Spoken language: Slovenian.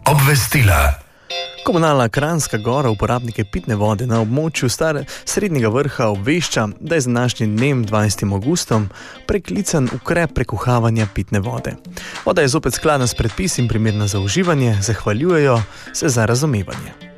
Obvestila. Komunalna Kranjska Gora uporabnike pitne vode na območju Srednjega vrha obvešča, da je z današnjim dnem 20. augustom preklican ukrep prekuhavanja pitne vode. Voda je zopet skladna s predpisi in primerna za uživanje, zahvaljujejo se za razumevanje.